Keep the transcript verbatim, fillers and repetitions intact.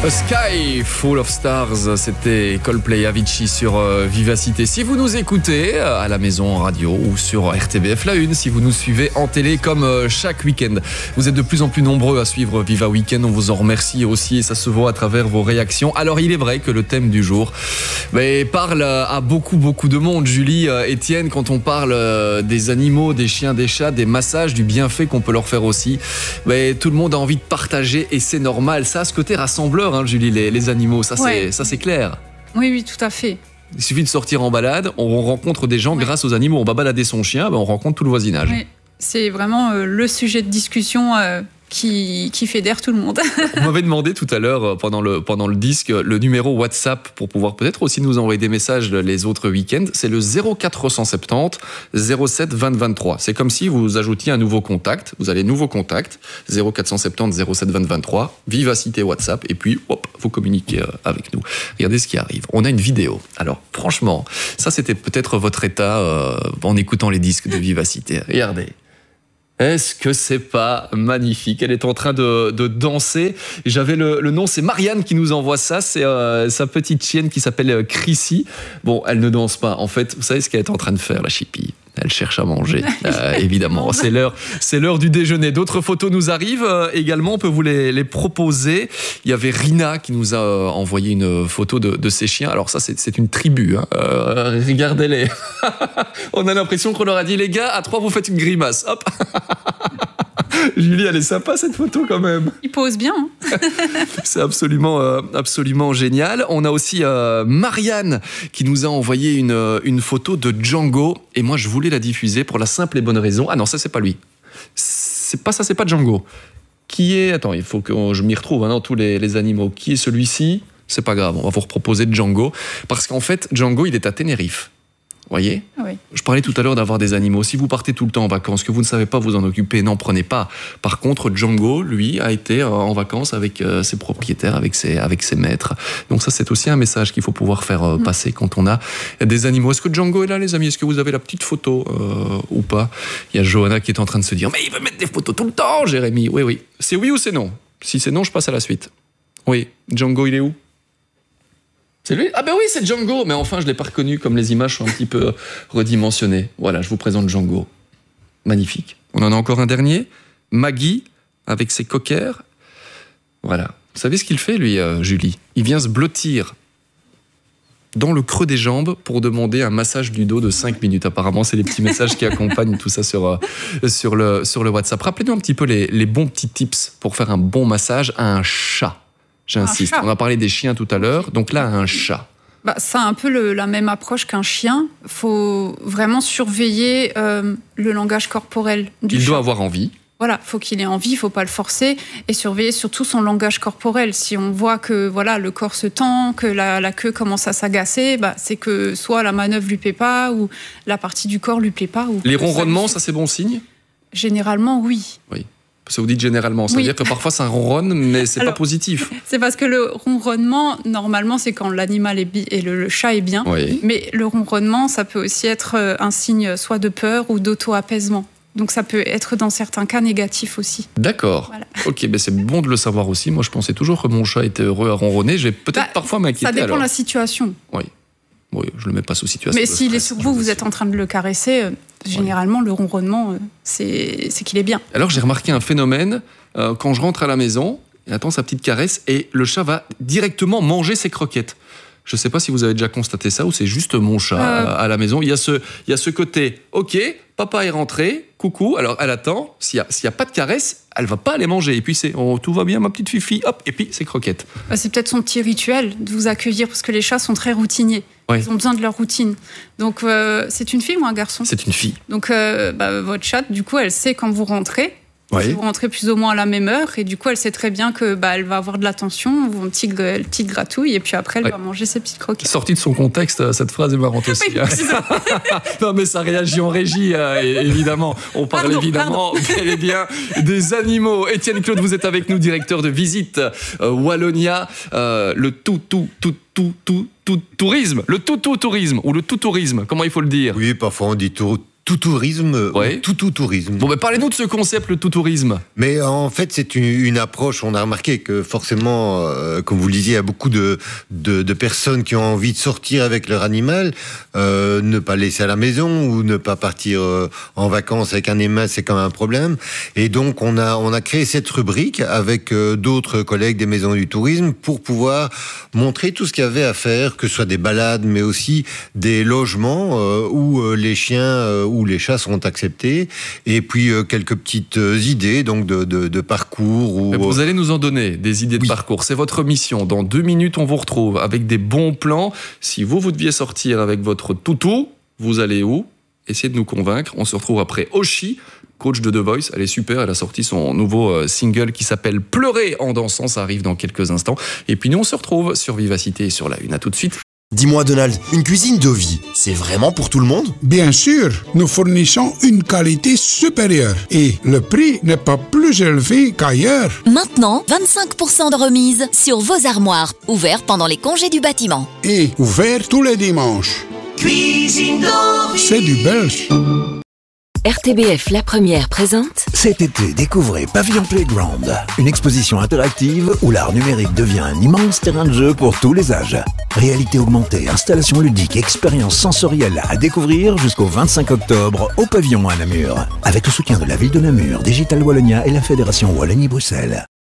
A Sky Full of Stars, c'était Coldplay, Avicii sur euh, Vivacité. Si vous nous écoutez euh, à la maison en radio ou sur R T B F La Une, si vous nous suivez en télé comme euh, chaque week-end, vous êtes de plus en plus nombreux à suivre Viva Weekend. On vous en remercie aussi et ça se voit à travers vos réactions. Alors il est vrai que le thème du jour mais, parle à beaucoup beaucoup de monde. Julie, euh, Étienne, quand on parle euh, des animaux, des chiens, des chats, des massages, du bienfait qu'on peut leur faire aussi, mais, tout le monde a envie de partager et c'est normal. Ça a ce côté rassembleur. Hein, Julie, les, les animaux, ça, ouais. c'est, ça c'est clair. Oui, oui, tout à fait. Il suffit de sortir en balade, on rencontre des gens ouais. grâce aux animaux. On va balader son chien, ben on rencontre tout le voisinage. Oui. C'est vraiment euh, le sujet de discussion euh, qui, qui fédère tout le monde. On m'avait demandé tout à l'heure, pendant le, pendant le disque, le numéro WhatsApp pour pouvoir peut-être aussi nous envoyer des messages les autres week-ends. C'est le zéro quatre cent soixante-dix zéro sept vingt vingt-trois. C'est comme si vous ajoutiez un nouveau contact. Vous allez nouveau contact, zéro quatre cent soixante-dix zéro sept vingt vingt-trois, Vivacité WhatsApp, et puis hop, vous communiquez avec nous. Regardez ce qui arrive. On a une vidéo. Alors franchement, ça c'était peut-être votre état euh, en écoutant les disques de Vivacité. Regardez. Est-ce que c'est pas magnifique? Elle est en train de, de danser. J'avais le, le nom, c'est Marianne qui nous envoie ça. C'est euh, sa petite chienne qui s'appelle Chrissy. Bon, elle ne danse pas. En fait, vous savez ce qu'elle est en train de faire, la chipie? Elle cherche à manger, euh, évidemment. C'est l'heure, c'est l'heure du déjeuner. D'autres photos nous arrivent euh, également. On peut vous les, les proposer. Il y avait Rina qui nous a euh, envoyé une photo de, de ses chiens. Alors ça, c'est, c'est une tribu. Hein. Euh, regardez-les. On a l'impression qu'on leur a dit, les gars, à trois, vous faites une grimace. Hop. Julie, elle est sympa cette photo quand même. Il pose bien. Hein. C'est absolument, euh, absolument génial. On a aussi euh, Marianne qui nous a envoyé une, une photo de Django. Et moi, je voulais la diffuser pour la simple et bonne raison. Ah non, ça, c'est pas lui. C'est pas ça, c'est pas Django. Qui est... Attends, il faut que je m'y retrouve hein, dans tous les, les animaux. Qui est celui-ci? C'est pas grave, on va vous reproposer Django. Parce qu'en fait, Django, il est à Tenerife. Vous voyez ? Oui. Je parlais tout à l'heure d'avoir des animaux. Si vous partez tout le temps en vacances, que vous ne savez pas vous en occuper, n'en prenez pas. Par contre, Django, lui, a été en vacances avec ses propriétaires, avec ses, avec ses maîtres. Donc ça, c'est aussi un message qu'il faut pouvoir faire passer mmh. quand on a des animaux. Est-ce que Django est là, les amis? Est-ce que vous avez la petite photo euh, ou pas? Il y a Johanna qui est en train de se dire « Mais il veut mettre des photos tout le temps, Jérémy !» Oui, oui. C'est oui ou c'est non? Si c'est non, je passe à la suite. Oui. Django, il est où? C'est lui? Ah ben oui, c'est Django. Mais enfin, je ne l'ai pas reconnu, comme les images sont un petit peu redimensionnées. Voilà, je vous présente Django. Magnifique. On en a encore un dernier. Maggie, avec ses cockers. Voilà. Vous savez ce qu'il fait, lui, euh, Julie? Il vient se blottir dans le creux des jambes pour demander un massage du dos de cinq minutes. Apparemment, c'est les petits messages qui accompagnent tout ça sur, euh, sur, le, sur le WhatsApp. Rappelez-nous un petit peu les, les bons petits tips pour faire un bon massage à un chat. J'insiste. On a parlé des chiens tout à l'heure, donc là, un chat. Bah, ça a un peu le, la même approche qu'un chien. Il faut vraiment surveiller euh, le langage corporel du Il chat. doit avoir envie. Voilà, il faut qu'il ait envie, il ne faut pas le forcer. Et surveiller surtout son langage corporel. Si on voit que voilà, le corps se tend, que la, la queue commence à s'agacer, bah, c'est que soit la manœuvre ne lui plaît pas, ou la partie du corps ne lui plaît pas. Ou Les ronronnements, ça, ça c'est bon signe? Généralement, oui. Oui. Parce que vous dites généralement, ça oui. veut dire que parfois ça ronronne, mais c'est Alors, pas positif. C'est parce que le ronronnement, normalement, c'est quand l'animal est bi- et le, le chat est bien. Oui. Mais le ronronnement, ça peut aussi être un signe soit de peur ou d'auto-apaisement. Donc ça peut être dans certains cas négatif aussi. D'accord. Voilà. Ok, ben c'est bon de le savoir aussi. Moi, je pensais toujours que mon chat était heureux à ronronner. Je vais peut-être bah, parfois m'inquiéter. Ça dépend alors. de la situation. Oui. Oui, je ne le mets pas sous situation. Mais s'il est sur vous, vous êtes en train de le caresser, euh, généralement, oui. le ronronnement, euh, c'est, c'est qu'il est bien. Alors, j'ai remarqué un phénomène. Euh, quand je rentre à la maison, il attend sa petite caresse et le chat va directement manger ses croquettes. Je ne sais pas si vous avez déjà constaté ça ou c'est juste mon chat euh... à, à la maison. Il y a ce, il y a ce côté, ok, papa est rentré, coucou, alors elle attend. S'il n'y a, s'il y a pas de caresse, elle ne va pas aller manger. Et puis c'est, oh, tout va bien ma petite fifi, hop, et puis c'est croquettes. Bah, c'est peut-être son petit rituel de vous accueillir parce que les chats sont très routiniers. Oui. Ils ont besoin de leur routine. Donc euh, c'est une fille ou un garçon? C'est une fille. Donc euh, bah, votre chatte, du coup, elle sait quand vous rentrez. Oui. Vous rentrez plus ou moins à la même heure et du coup elle sait très bien que bah, elle va avoir de l'attention, une petite, petite gratouille et puis après elle oui. va manger ses petites croquettes. Sortie de son contexte, cette phrase est marrante aussi. Oui, hein. Non mais ça réagit en régie, euh, évidemment. On parle pardon, évidemment bel et bien des animaux. Étienne Claude, vous êtes avec nous, directeur de Visite euh, Wallonia, euh, le tout, tout, tout, tout, tout, tout tourisme, le tout, tout tourisme ou le tout tourisme, comment il faut le dire? Oui, parfois on dit tout. tout tourisme, ouais. tout tout tourisme. Bon, ben parlez-nous de ce concept, le tout tourisme. Mais en fait, c'est une, une approche. On a remarqué que forcément, euh, comme vous le disiez, il y a beaucoup de, de, de personnes qui ont envie de sortir avec leur animal, euh, ne pas laisser à la maison ou ne pas partir euh, en vacances avec un animal, c'est quand même un problème. Et donc, on a on a créé cette rubrique avec euh, d'autres collègues des maisons du tourisme pour pouvoir montrer tout ce qu'il y avait à faire, que ce soit des balades, mais aussi des logements euh, où euh, les chiens euh, ou les chats seront acceptés, et puis euh, quelques petites euh, idées donc de, de, de parcours. Ou, vous allez nous en donner des idées de oui. parcours. C'est votre mission. Dans deux minutes, on vous retrouve avec des bons plans. Si vous, vous deviez sortir avec votre toutou, vous allez où? Essayez de nous convaincre. On se retrouve après Oshi, coach de The Voice. Elle est super. Elle a sorti son nouveau single qui s'appelle Pleurer en dansant. Ça arrive dans quelques instants. Et puis nous, on se retrouve sur Vivacité et sur La Une. À tout de suite. Dis-moi Donald, une cuisine de vie, c'est vraiment pour tout le monde? Bien sûr, nous fournissons une qualité supérieure et le prix n'est pas plus élevé qu'ailleurs. Maintenant, vingt-cinq pour cent de remise sur vos armoires, ouvert pendant les congés du bâtiment. Et ouvert tous les dimanches. Cuisine de vie. C'est du belge. R T B F La Première présente. Cet été, découvrez Pavillon Playground, une exposition interactive où l'art numérique devient un immense terrain de jeu pour tous les âges. Réalité augmentée, installation ludique, expérience sensorielle à découvrir jusqu'au vingt-cinq octobre au Pavillon à Namur. Avec le soutien de la ville de Namur, Digital Wallonia et la Fédération Wallonie-Bruxelles.